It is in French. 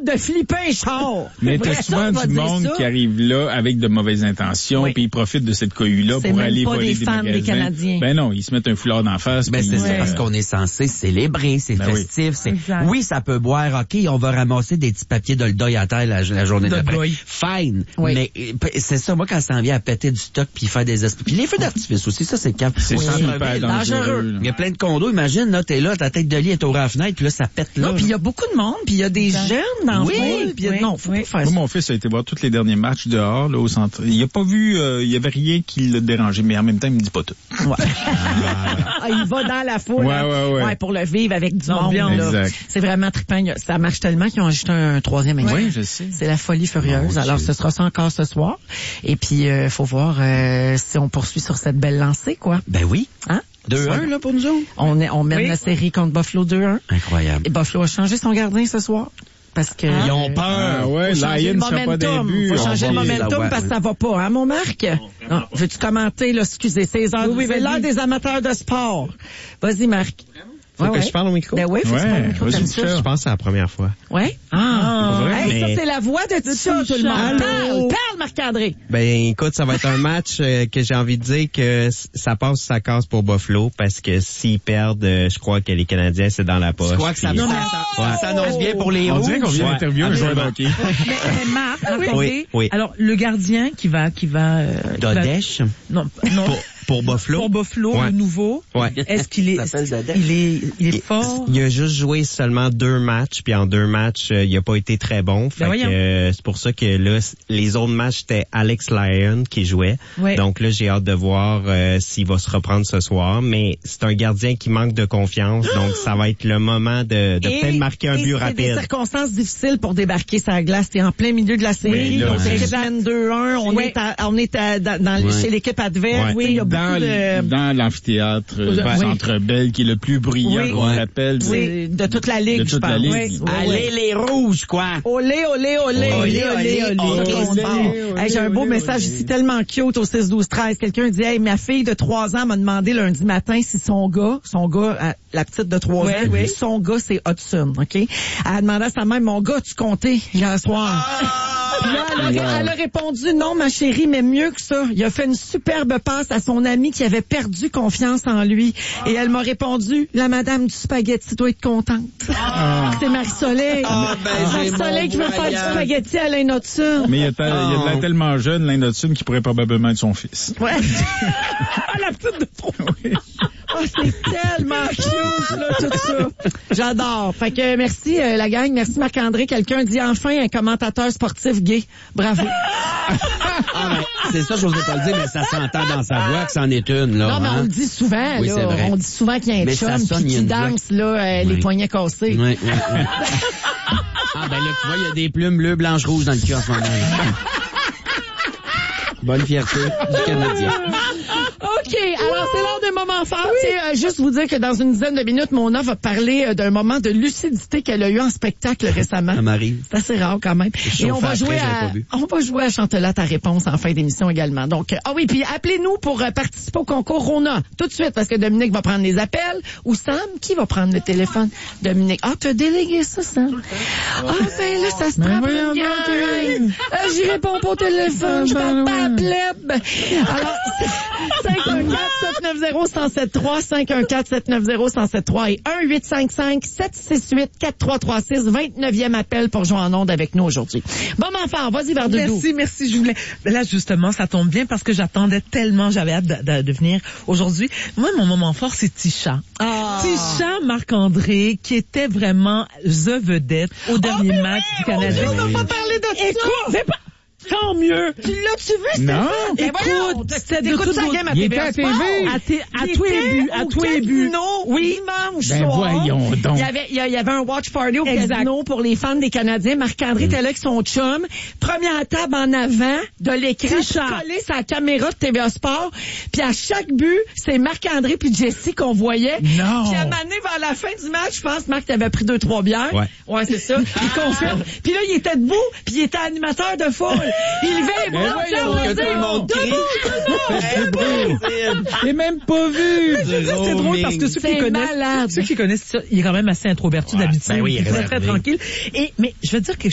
autres de flipper un char. Mais t'as souvent du monde qui arrive là avec de mauvaises intentions, puis ils profitent de cette cohue-là pour aller voler des magasins. Des Canadiens. Ben non, ils se mettent un foulard d'en face. Ben c'est ça, parce qu'on est censé célébrer, c'est festif. Oui, ça peut boire, OK, on va ramasser des petits papiers de le deuil à terre la journée d'après. Fine. Oui. Mais c'est ça, moi, quand ça en vient à péter du stock puis faire des esprits. Puis les feux d'artifice aussi, ça, c'est calme. C'est super dangereux. Il y a plein de condos, imagine, là, t'es là, ta tête de lit est ouverte à la fenêtre, puis là, ça pète là. Non, puis il y a beaucoup de monde, puis il y a des jeunes dans le foule, puis non, faut pas faire ça. Moi, mon fils a été voir tous les derniers matchs dehors, là, au centre. Il a pas vu, il y avait rien qui l'a dérangé, mais en même temps, il me dit pas tout. Ouais. Il va dans la foule. Ouais, pour le vivre avec du monde, là. C'est vraiment trippant. Ça marche tellement qu'ils ont ajouté un troisième écran. Oui, je sais. C'est la folie furieuse. Alors, ce sera ça encore ce soir. Et puis, faut voir si on poursuit sur cette belle lancée, quoi. Ben oui. Hein? 2-1, là, pour nous autres. On mène la série contre Buffalo 2-1. Incroyable. Et Buffalo a changé son gardien ce soir. Parce que ils ont peur. Lions sera pas début. Faut changer le momentum parce que ça va pas, hein, mon Marc? Non, veux-tu commenter, là, excusez, c'est l'heure des amateurs de sport. Vas-y, Marc. Faut que je parle au micro? Ben oui, faut que tu parles au micro. Je pense que c'est la première fois. Ouais? Ça, c'est la voix de Tisha, tout le monde. Parle, Marc-André. Ben, écoute, ça va être un match que j'ai envie de dire que ça passe ou ça casse pour Buffalo parce que s'ils perdent, je crois que les Canadiens, c'est dans la poche. Je crois que ça s'annonce bien pour les Rouges. On dirait qu'on vient d'interviewer un joueur de hockey. Mais Marc, oui. Alors, le gardien qui va Dodesh? Non. Pour Buffalo. Pour Buffalo, le nouveau. Ouais. Est-ce qu'il est fort? Il a juste joué seulement 2 matchs, puis en 2 matchs, il a pas été très bon. Fait que c'est pour ça que là, les autres matchs, c'était Alex Lyon qui jouait. Ouais. Donc là, j'ai hâte de voir s'il va se reprendre ce soir. Mais c'est un gardien qui manque de confiance, donc ça va être le moment de peut-être marquer un but rapide. C'est des circonstances difficiles pour débarquer sur la glace. T'es en plein milieu de la série. Donc, l'équipe mène 2-1. Chez l'équipe adverse. Oui, dans l'amphithéâtre Centre Bell, qui est le plus brillant, on l'appelle. De toute la ligue, je pense. Allez les Rouges, quoi! Olé, olé, olé, olé, olé, olé. J'ai un beau message ici, tellement cute au 6-12-13. Quelqu'un dit, hey, ma fille de 3 ans m'a demandé lundi matin si son gars, la petite de 3 ans, son gars, c'est Hudson, OK? Elle a demandé à sa mère, mon gars, tu comptais hier soir? Là, elle a répondu, non, ma chérie, mais mieux que ça. Il a fait une superbe passe à son ami qui avait perdu confiance en lui. Et elle m'a répondu, la madame du spaghetti doit être contente. C'est Marie-Soleil. Marie-Soleil qui veut faire du spaghetti à Alain Hudson. Mais il y a de la tellement jeune, Alain Hudson, qui pourrait probablement être son fils. Ouais. La petite de 3. C'est tellement cute, là, tout ça. J'adore. Fait que merci, la gang. Merci, Marc-André. Quelqu'un dit enfin un commentateur sportif gay. Bravo. C'est ça, j'osais pas le dire, mais ça s'entend dans sa voix que c'en est une, là. Non, mais on le dit souvent, oui, là. On dit souvent qu'il y a un chum qui danse, là, les poignets cassés. Oui. Ben là, tu vois, il y a des plumes bleues, blanches, rouges dans le cul en ce moment. Bonne fierté du Canadien. OK, alors c'est l'heure d'un moment fort. Juste vous dire que dans une dizaine de minutes, Mona va parler d'un moment de lucidité qu'elle a eu en spectacle récemment. Ça m'arrive. C'est assez rare quand même. Et on va jouer à Chante-la ta réponse en fin d'émission également. Donc, puis appelez-nous pour participer au concours Rona tout de suite parce que Dominique va prendre les appels. Ou Sam, qui va prendre le téléphone? Dominique. Tu as délégué ça, Sam? Ben là, ça se prend bien. J'y réponds pas au téléphone. Je parle pas à pleb. Alors, 514-790-1073, 514-790-1073 et 1-855-768-4336, 29e appel pour jouer en onde avec nous aujourd'hui. Bon, enfant, vas-y vers Doudou. Merci, je voulais. Là, justement, ça tombe bien parce que j'attendais tellement, j'avais hâte de venir aujourd'hui. Moi, mon moment fort, c'est Tisha. Tisha Marc-André, qui était vraiment the vedette au dernier match du Canada. On va pas parler de ça. Tant mieux. Tu l'as-tu vu, Non. Écoute, c'était de toute sa game à il TV était à TV. À tous les buts. Oui, dimanche Ben soir. voyons donc. Il y avait un watch party au casino pour les fans des Canadiens. Marc-André était là avec son chum. Première table en avant de l'écran, collé sa caméra de TVA Sport. Puis à chaque but, c'est Marc-André puis Jessie qu'on voyait. Non. Puis à maner vers la fin du match, je pense, Marc, t'avais pris 2-3 bières. Ouais, c'est ça. Il confirme. Puis là, il était debout, puis il était animateur de foule. Il levait les bras, Je l'ai même pas vu. C'est drôle parce que ceux qui connaissent ça, il est quand même assez introverti d'habitude. Ben oui, il est très tranquille. Mais je veux dire quelque